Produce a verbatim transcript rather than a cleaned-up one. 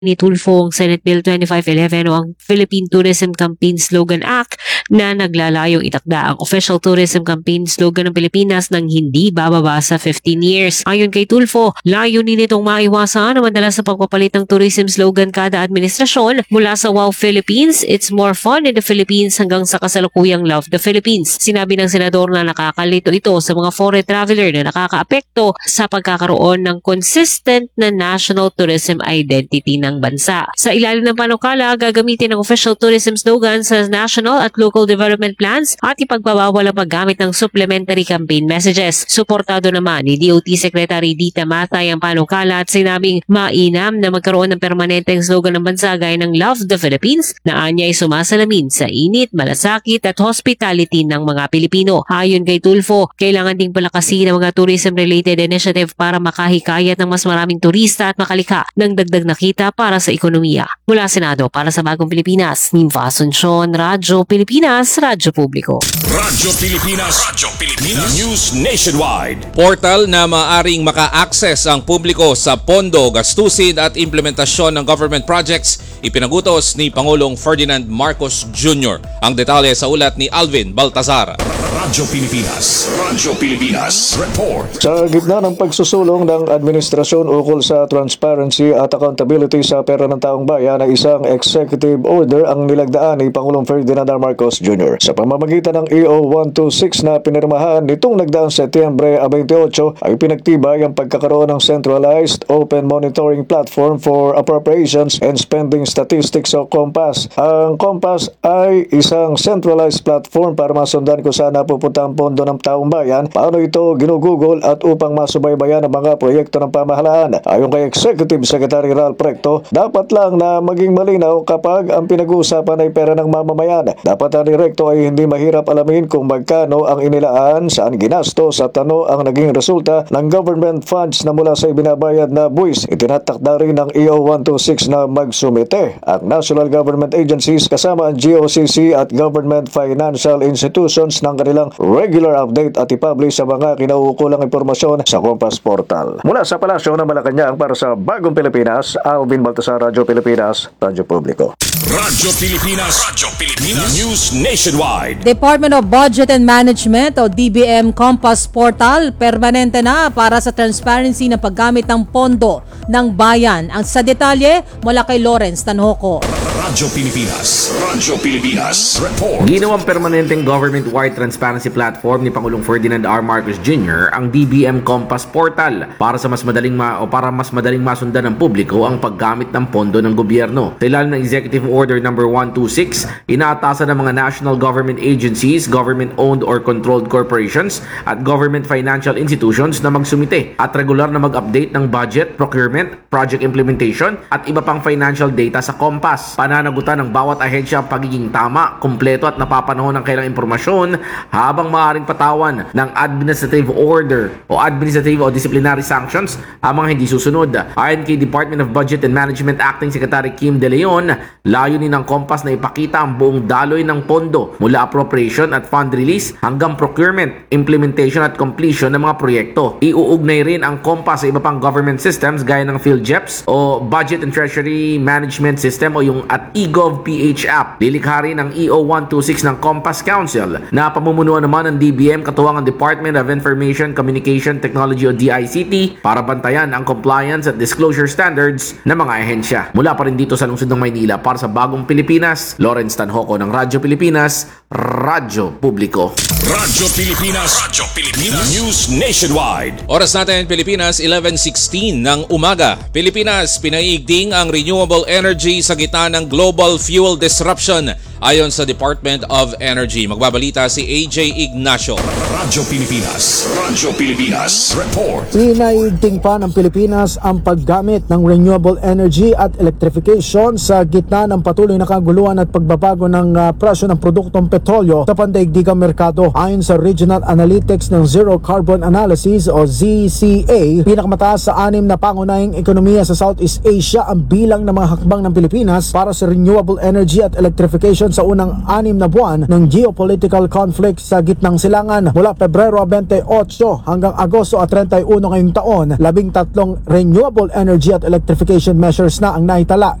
ni Tulfo ang Senate Bill twenty-five eleven o ang Philippine Tourism Campaign Slogan Act na naglalayong itakda ang official tourism campaign slogan ng Pilipinas ng hindi bababa sa fifteen years. Ayon kay Tulfo, layunin nitong maiwasan na madalas sa pagpapalit ng tourism slogan kada administrasyon mula sa Wow Philippines, It's More Fun in the Philippines hanggang sa kasalukuyang Love the Philippines. Sinabi ng senador na nakakalito ito sa mga foreign traveler na nakakaapekto sa pagkakaroon ng consistent na national tourism identity ng bansa. Sa ilalim ng panukala, gagamitin ang official tourism slogan sa national at local development plans at ipagbabawal ang paggamit ng supplementary campaign messages. Suportado naman ni D O T Secretary Dita Matay ang panukala at sinabing mainam na magkaroon ng permanenteng slogan ng bansa gaya ng Love the Philippines na anya ay sumasalamin sa init, malasakit at hospitality ng mga Pilipino. Ayon kay Tulfo, kailangan ding palakasin ang mga tourism-related initiative para makahikayat ng mas maraming turista at makalika ng dagdag na kita para sa ekonomiya. Mula Senado para sa Bagong Pilipinas, Nimfa Asuncion, Radyo Pilipinas, Radyo Publiko. Radyo Pilipinas, Radyo Pilipinas, News Nationwide. Portal na maaring maka-access ang publiko sa pondo, gastusin at implementasyon ng government projects, ipinagutos ni Pangulong Ferdinand Marcos Junior Ang detalye sa ulat ni Alvin Baltazar. Radyo Pilipinas, Radyo Pilipinas, Report. Sa gitna ng pagsusulong ng administrasyon ukol sa transparency at accountability sa pera ng taong bayan, na isang executive order ang nilagdaan ni Pangulong Ferdinand R. Marcos Junior Sa pamamagitan ng E O one twenty-six na pinirmahan nitong nagdaang Setyembre twenty-eight ay pinagtibay ang pagkakaroon ng centralized open monitoring platform for appropriations and spending statistics o COMPAS. Ang COMPAS ay isang centralized platform para masundan kung saan napupunta ang pondo ng taong bayan, paano ito ginugugol at upang masubaybayan ang mga proyekto ng pamahalaan. Ayon kay Executive Secretary Ralph Recto, dapat lang na maging malinaw kapag ang pinag-uusapan ay pera ng mamamayan. Dapat ang Recto ay hindi mahirap alamin kung magkano ang inilaan, saan ginastos at ano ang naging resulta ng government funds na mula sa ibinabayad na buwis. Itinatakda rin ng E O one twenty-six na magsumite ang national government agencies kasama ang G O C C at government financial institutions ng kanilang regular update at ipublish sa mga kinauukulang impormasyon sa COMPAS portal. Mula sa Palasyo ng Malacanang para sa Bagong Pilipinas, Alvin Baltasar, Radyo Pilipinas, Radyo Publiko. Radyo Pilipinas, Radyo Pilipinas, News Nationwide. Department of Budget and Management o D B M COMPAS Portal, permanente na para sa transparency ng paggamit ng pondo ng bayan. Ang sa detalye mula kay Lawrence Tanhoco. Radyo Pilipinas, Radyo Pilipinas, Report. Ginawang permanenteng government-wide transparency platform ni Pangulong Ferdinand R. Marcos Junior ang D B M COMPAS Portal para sa mas madaling ma o para mas madaling masundan ng publiko ang paggamit ng pondo ng gobyerno. Sa ilalim ng Executive Order number one twenty-six, inaatasan ng mga national government agencies, government-owned or controlled corporations at government financial institutions na magsumite at regular na mag-update ng budget, procurement, project implementation at iba pang financial data sa COMPAS. Pananagutan ng bawat ahensya ang pagiging tama, kumpleto at napapanahon ng kailang impormasyon habang maaaring patawan ng administrative order o administrative o disciplinary sanctions ang mga hindi susunod. Ayon kay Department of Budget and Management Acting Secretary Kim De Leon, layunin ng COMPAS na ipakita ang buong daloy ng pondo mula appropriation at fund release hanggang procurement, implementation at completion ng mga proyekto. Iuugnay rin ang COMPAS sa iba pang government systems gaya ng PhilJeps o Budget and Treasury Management System o yung at eGovPH app. Lilikha rin ang E O one twenty-six ng COMPAS Council na pamumunuan naman ng D B M katuwang ang Department of Information Communication Technology o D I C T para bantayan ang compliance at disclosure standards ng mga ahensya. Mula pa rin dito sa lungsod ng Maynila para sa Bagong Pilipinas, Lawrence Tanhoco ng Radyo Pilipinas, Radyo Publiko. Radyo Pilipinas, Radyo Pilipinas, News Nationwide. Oras natin Pilipinas, eleven sixteen ng umaga. Pilipinas, pinaiigting ang renewable energy sa gitna ng global fuel disruption ayon sa Department of Energy. Magbabalita si A J Ignacio. Radyo Pilipinas, Radyo Pilipinas, Report. Pinaiigting pa ng Pilipinas ang paggamit ng renewable energy at electrification sa gitna ng patuloy na kaguluhan at pagbabago ng uh, presyo ng produktong petrolyo sa pandaigdigang merkado. Ayon sa Regional Analytics ng Zero Carbon Analysis o Z C A, pinakamataas sa anim na pangunahing ekonomiya sa Southeast Asia ang bilang ng mga hakbang ng Pilipinas para sa renewable energy at electrification ayon sa unang anim na buwan ng geopolitical conflict sa gitnang silangan. Mula Pebrero twenty-eight hanggang Agosto thirty-one ngayong taon, labing tatlong renewable energy at electrification measures na ang naitala